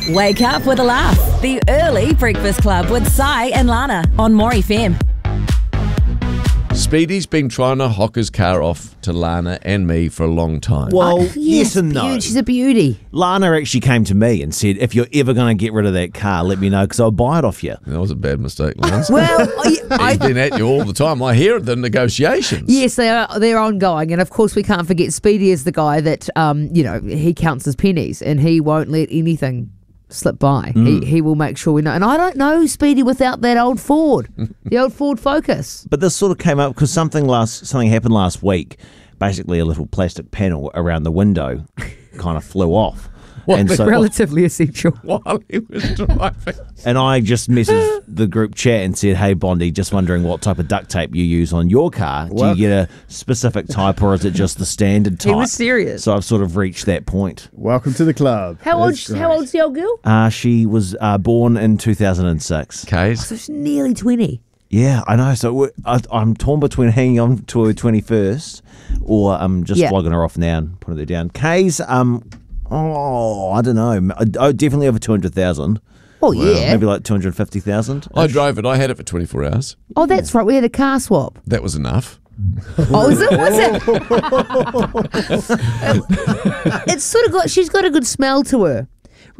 Wake up with a laugh. The Early Breakfast Club with Sai and Lana on More FM. Speedy's been trying to hock his car off to Lana and me for a long time. Well, yes and no. She's a beauty. Lana actually came to me and said, if you're ever going to get rid of that car, let me know because I'll buy it off you. That was a bad mistake, Lance. Well, He's been at you all the time. I hear the negotiations. yes, they're ongoing, and of course we can't forget Speedy is the guy that he counts his pennies and he won't let anything slip by. He will make sure we know. And I don't know Speedy without that old Ford, the old Ford Focus. But this sort of came up because something happened last week. Basically, a little plastic panel around the window kind of flew off. Relatively essential. While he was driving. And I just messaged the group chat and said, hey, Bondi, just wondering what type of duct tape you use on your car. Do you get a specific type or is it just the standard type? He was serious. So I've sort of reached that point. Welcome to the club. How old's the old girl? She was born in 2006. Okay. So she's nearly 20. Yeah, I know. So I'm torn between hanging on to her 21st or just flogging her off now and putting her down. Kay's, I don't know. Definitely over 200,000. Oh, yeah. Maybe like 250,000. I drove it. I had it for 24 hours. Oh, that's right. We had a car swap. That was enough. Oh, is it? Was it? It's sort of she's got a good smell to her.